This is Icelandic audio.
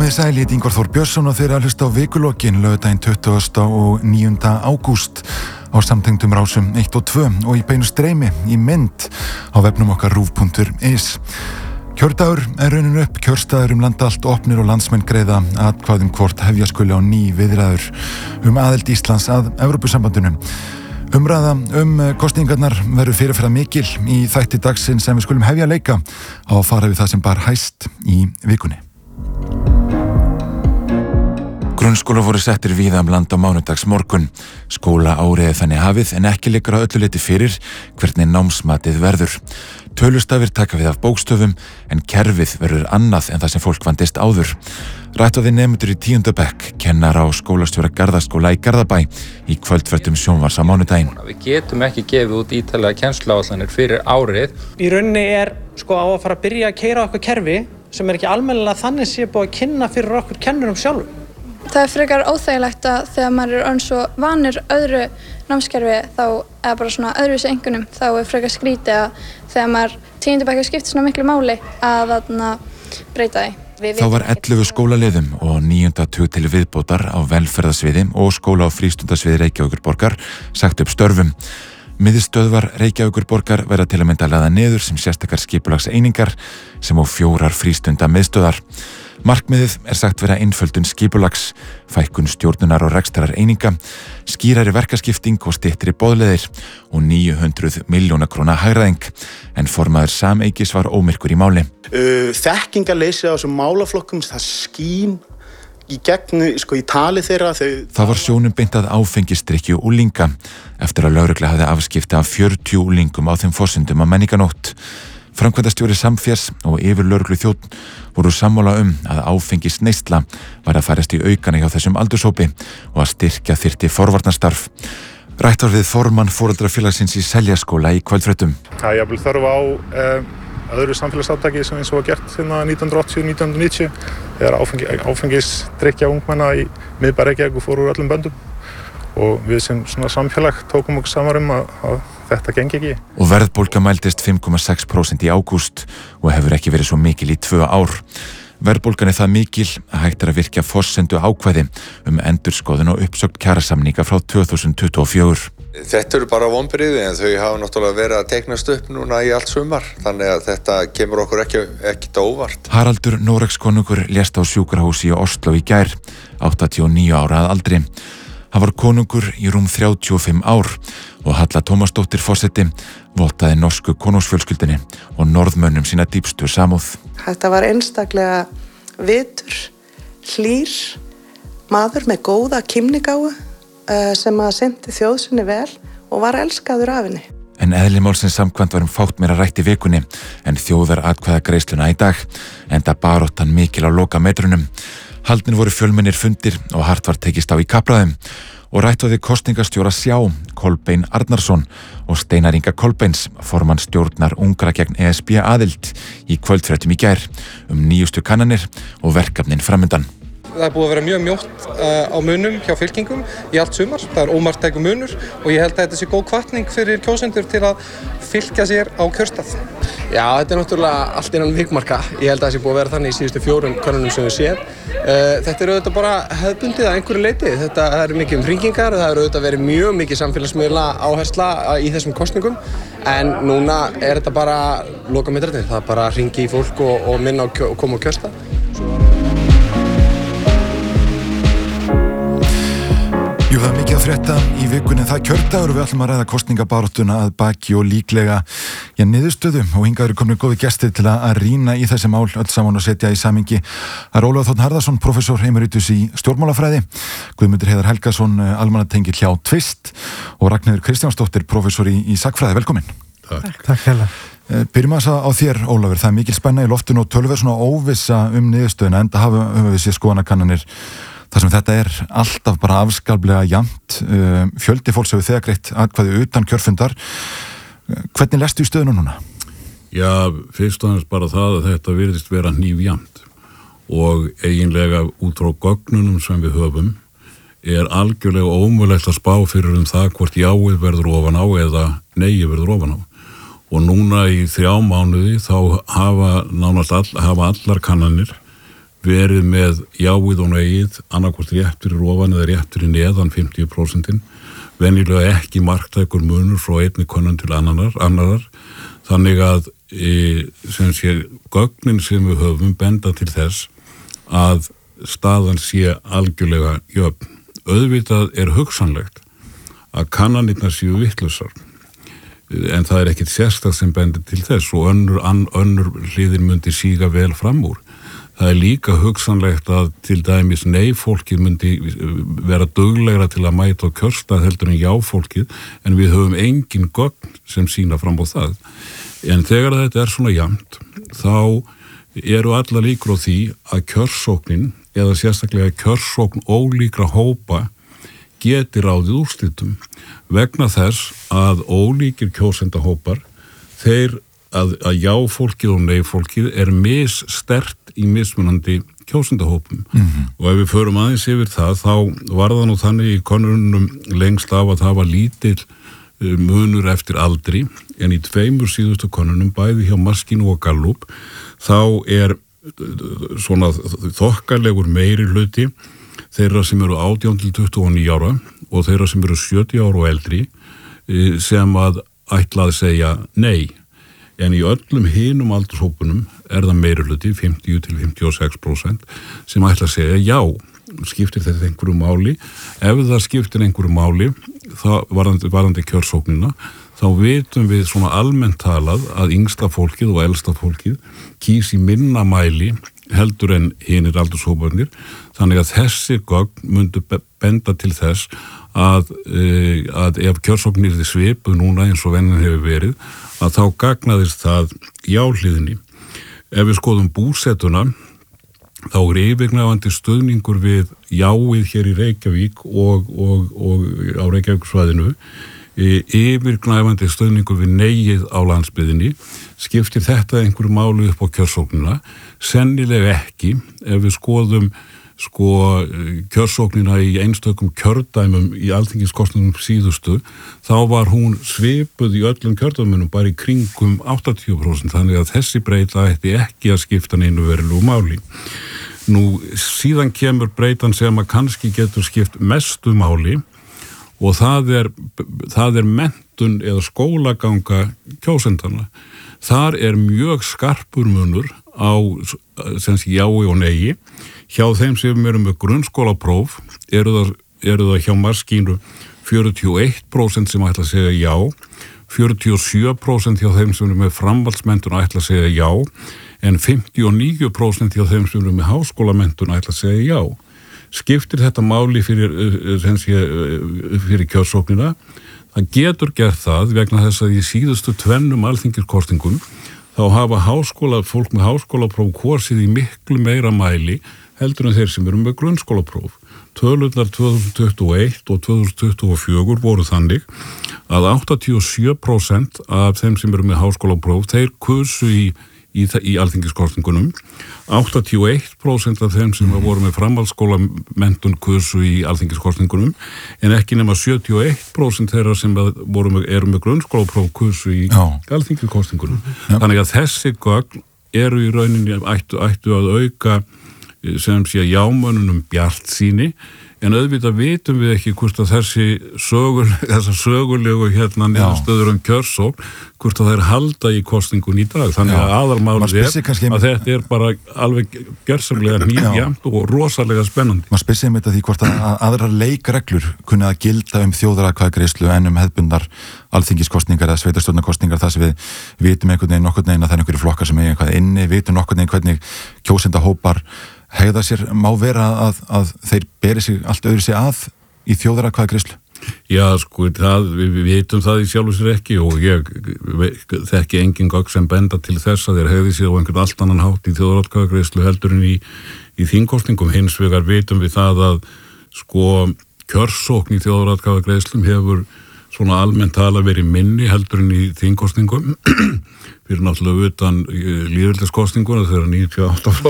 Komið sæl, ég Ingvar Þór Björnsson og þeir að hlusta á vikulokin laugardaginn 29. ágúst á samtengdum rásum 1 og 2 og í beinu streymi í mynd á vefnum okkar rúv.is. Kjördagur raunin upp, kjörstaðir landa allt opnir og landsmenn greiða atkvæðum hvort hefja skuli á ný viðræður aðild Íslands að Evrópusambandinu. Umræða kosningarnar verður fyrirferða mikil í þætti dagsins sem við skulum hefja leika á að fara við það sem bar hæst í vikunni. Grunnskóla voru settir víða land á mánudags morgun. Skóla áriði þannig hafið en ekki liggur á öllu leyti fyrir hvernig námsmatið verður. Tölustafir taka við af bókstöfum en kerfið verður annað en það sem fólk vandist áður. Rætt við nemendur í 10. bekk, kennar á skólastjóra Garðaskóla í Garðabæ í kvöldfréttum sjónvarps á mánudaginn. Við getum ekki gefið út ítarlega kennsluáætlanir fyrir árið. Í rauninni á að fara að byrja að keyra okkur kerfi sem ekki almennilega þannig sé búið að kynna fyrir okkur kennurum sjálfum. Það frekar óþægilegt að þegar maður orðinn svo vanur öðru námskerfi eða bara svona öðruvísi einkunnum þá frekar skrítið að þegar maður 10. bekkur skiptir svona miklu máli að breyta því. Þá var 11 skólaliðum og 9. tug til viðbótar á velferðarsviði og skóla- og frístundasviði Reykjavíkurborgar sagt upp störfum. Miðstöðvar Reykjavíkurborgar verða til að mynda lagðar niður sem sérstakar skipulagseiningar sem og 4 frístundamiðstöðvar. Markmiðið sagt vera einföldun skipulags, fækkun stjórnunar og rekstrar eininga, skýrari verkaskipting og styttri boðleiðir og 900 milljóna króna hagræðing, en formaður Sameykis var ómyrkur í máli. Þekkingarleysi á þessum málaflokkum, það skín í gegn, í tali þeirra. Það var sjónum beint að áfengisdrykkju unglinga eftir að lögregla hafði afskipti af 40 unglingum á þeim forsendum á menninganótt. Framkvæmdastjóri Samférs og yfirlögreglu þjónn voru sammála að áfengisneysla var að færast í aukana hjá þessum aldurshópi og að styrkja þyrfti forvarnastarf. Rætt var við formann foreldrafélagsins í Seljaskóla í kvöldfréttum. Það jafnvel þörf á öðru samfélagsátaki sem eins og var gert 1980-1990 þegar áfengisdrykkja ungmenna í miðbæ Reykjavíkur fór úr öllum böndum og við sem svona samfélag tókum okkur saman að þetta gengi ekki. Og verðbólga mældist 5,6% í ágúst og hefur ekki verið svo mikil í 2 ár. Verðbólgan það mikil að hægt að virkja forsendu ákvæði endurskoðun og uppsögn kjarasamninga frá 2024. Þetta eru bara vonbrigði en þau hafa náttúrulega verið að teiknast upp núna í allt sumar, þannig að þetta kemur okkur ekki óvart. Haraldur Noregskonungur lést á sjúkrahúsi í Oslo í gær, 89 ára að aldri. Hann var konungur í rúm 35 ár og Halla Tómasdóttir forseti vottaði norsku konungsfjölskyldunni og norðmönnum sína dýpstu samúð. Þetta var einstaklega vitur, hlýr, maður með góða kímnigáfu sem sinnti þjóð sinni vel og var elskaður af henni. En eðli málsins samkvæmt var fátt meira rætt í vikunni en þjóðaratkvæðagreiðsluna í dag, enda baráttan mikil á lokametrunum. Haldnir voru fjölmennir fundir og hart var tekist á í kappræðum og rætt var við kosningastjóra Sjá, Kolbein Arnarsson og Steinar Inga Kolbeins, formann stjórnar ungra gegn ESB aðild í kvöldfréttum í gær nýjustu kannanir og verkefnin framundan. Það búið að vera mjög mjótt á munum hjá fylkingum í allt sumar. Það ómarktækur munur og ég held að þetta sé góð hvatning fyrir kjósendur til að fylkja sér á kjörstað. Já, þetta náttúrulega allt innan vikmarka. Ég held að það sé búið að vera þannig í síðustu 4 könnunum sem við séð. Þetta auðvitað bara hefðbundið að einhverju leyti. Þetta er mikið hringingar, það auðvitað verið mjög mikið samfélagsmiðla áhersla í þessum kosningum. En núna þetta bara lokametrarnir. Það bara að hringi í fólk og minna og koma á kjörstað. Jú, það mikið að frétta í vikunni. Það kjördagur og við ætlum að ræða kosningabaráttuna að baki og líklega niðurstöðu og hingað eru komin góði gestir til að rýna í þessi mál öll saman og setja í samhengi. Það er Ólafur Þ. Harðarson, prófessor emeritus í stjórnmálafræði, Guðmundur Heiðar Helgason, almannatengill hjá Tvist og Ragnheiður Kristjánsdóttir, prófessor í sagnfræði. Velkomin. Takk hella. Byrjum að á þér, Ólafur. Það er mikil spenna í loftinu og töluvert svona óvissa niðurstöðuna, enda höfum við séð skoðanakannanir þar sem þetta er alltaf bara afskaplega jafnt. Fjöldi fólks hefur þegar greitt atkvæði utan kjörfundar. Hvernig lestu í stöðuna núna? Já, fyrst og aðeins bara það að þetta virðist vera hnífjafnt og eiginlega út frá gögnunum sem við höfum algjörlega ómögulegt að spá fyrir það hvort jáið verður ofan á eða neið verður ofan á. Og núna í 3 mánuði þá hafa allar kannanir verið með jáið og neyið, annarkvort rétt fyrir ofan eða rétt fyrir neðan 50%, venjulega ekki marktækur munur frá einni könnun til annarar, þannig að sem sé gögnin sem við höfum benda til þess að staðan sé algjörlega jöfn. Auðvitað hugsanlegt að kannanirnar séu vitlausar, en það ekkert sérstakt sem bendir til þess og önnur hliðin myndi síga vel fram úr. Það líka hugsanlegt að til dæmis nei-fólkið myndi vera duglegra til að mæta á kjörstað heldur en já-fólkið, en við höfum engin gögn sem sýna fram á það. En þegar þetta svona jafnt, þá eru alla líkur á því að kjörsóknin eða sérstaklega kjörsókn ólíkra hópa geti ráðið úrslitum vegna þess að ólíkir kjósendahópar, þeir að já-fólkið og nei-fólkið misstert í mismunandi kjósendahópum. Og ef við förum aðeins yfir það, þá var það nú þannig í könnunum lengst af að það var lítill munur eftir aldri, en í 2 síðustu könnunum, bæði hjá Maskínu og Gallup, þá svona þokkalegur meiri hluti þeirra sem eru 18 til 29 ára og þeirra sem eru 70 ára og eldri sem að ætla að segja nei. En í öllum hinum aldurshópunum það meiri hluti, 50 til 56%, sem ætla að segja já. Skiptir þetta einhverju máli? Ef það skiptir einhverju máli, þá varðandi kjörsóknina, þá vitum við svona almennt talað að yngsta fólkið og elsta fólkið kýs í minna mæli heldur en hinir aldurshóparnir, þannig að þessi gögn myndu benda til þess að ef kjörsóknin yrði svipuð núna eins og venjan hefur verið, að þá gagnaðist það já-hliðinni. Ef við skoðum búsetuna, þá yfirgnæfandi stuðningur við jáið hér í Reykjavík og á Reykjavíkursvæðinu, yfirgnæfandi stuðningur við neyið á landsbyggðinni. Skiptir þetta einhverju máli upp á kjörsóknina? Sennilega ekki. Ef við skoðum kjörsóknina í einstökum kjördæmum í alþingiskosningum síðustu, þá var hún svipuð í öllum kjördæmunum bara í kringum 80%, þannig að þessi breyta ætti ekki að skipta neinu verulegu máli. Nú síðan kemur breytan sem að kannski getur skipt mestu máli, og það menntun eða skólaganga kjósendana. Þar mjög skarpur munur á jái og neyi. Hjá þeim sem eru með grunnskólapróf eru það hjá Maskínu 41% sem ætla að segja já, 47% hjá þeim sem eru með framhaldsmenntun ætla að segja já, en 59% hjá þeim sem eru með háskólamenntun ætla að segja já. Skiptir þetta máli fyrir kjörsóknina? Það getur gert það vegna þess að í síðustu 2 alþingiskosningum þá hafa fólk með háskólapróf kosið í miklu meira mæli heldur en þeir sem eru með grunnskólapróf. Tölurnar 2021 og 2024 voru þannig að 87% af þeim sem eru með háskólapróf, þeir kusu í alþingiskosningunum. 81% af þeim sem voru með framhaldsskólamenntun kusu í alþingiskosningunum, en ekki nema 71% þeirra sem eru með grunnskólapróf kusu í alþingiskosningunum. Þannig að þessi gögn eru í rauninni ættu að auka sem sé jámönnunum bjartsýni, en auðvitað vitum við ekki hvort að þessar sögulegu niðurstöður kjörsókn, hvort að þær halda í kosningun í dag. Þannig að aðalmálið að þetta bara alveg gjörsamlega nýjafnt og rosalega spennandi. Maður spyr sig þetta því hvort að aðrar leikreglur kunni að gilda þjóðaratkvæðagreiðslu en hefðbundnar alþingiskosningar eða sveitarstjórnarkosningar, þar sem við vitum nokkurn veginn að það einhverjir flokkar sem eitthvað inni, vitum nokkurn veginn hvernig kjósendahópar hegða sér. Má vera að þeir beri sig allt öðru sig að í þjóðaratkvæðagreiðslu? Já, við vitum það í sjálfu sér ekki, og ég þekki engin gögn sem benda til þess að þeir hegði sér á einhvern allt annan hátt í þjóðaratkvæðagreiðslu heldur en í þingkosningum. Hins vegar vitum við það að kjörsókn í þjóðaratkvæðagreiðslum hefur svona almennt tala verið minni heldur en í þingkosningum. Fyrir náttúrulega utan lýðveldiskosninguna þegar 98%